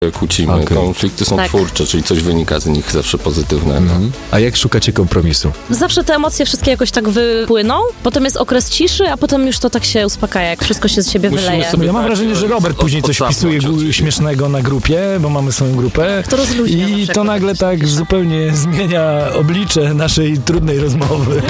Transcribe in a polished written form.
kłócimy. Konflikty są twórcze, czyli coś wynika z nich zawsze pozytywnego. A jak szukacie kompromisu? Zawsze te emocje wszystkie jakoś tak wypłyną, potem jest okres ciszy, a potem już to tak się uspokaja, jak wszystko się z siebie wyleje. Ja mam wrażenie, że Robert później coś wpisuje śmiesznego na grupie, bo mamy swoją grupę. To rozluźnia I to nagle tak zupełnie zmienia oblicze naszej trudnej rozmowy.